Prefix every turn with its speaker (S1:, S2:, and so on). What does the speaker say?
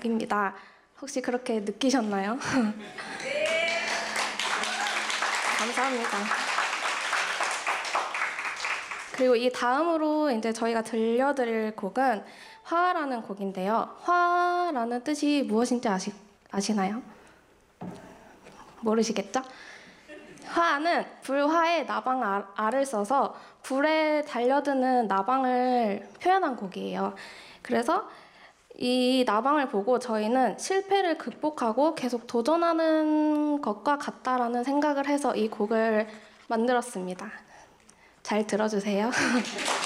S1: 곡입니다. 혹시 그렇게 느끼셨나요? 감사합니다. 그리고 이 다음으로 이제 저희가 들려드릴 곡은 화라는 곡인데요. 화라는 뜻이 무엇인지 아시나요? 모르시겠죠? 화는 불화에 나방 알을 써서 불에 달려드는 나방을 표현한 곡이에요. 그래서 이 나방을 보고 저희는 실패를 극복하고 계속 도전하는 것과 같다라는 생각을 해서 이 곡을 만들었습니다. 잘 들어주세요.